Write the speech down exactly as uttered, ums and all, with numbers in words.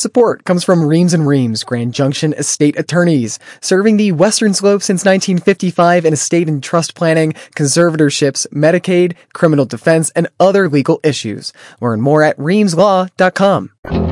Support comes from Reams and Reams, Grand Junction Estate Attorneys, serving the Western Slope since nineteen fifty-five in estate and trust planning, conservatorships, Medicaid, criminal defense, and other legal issues. Learn more at reams law dot com.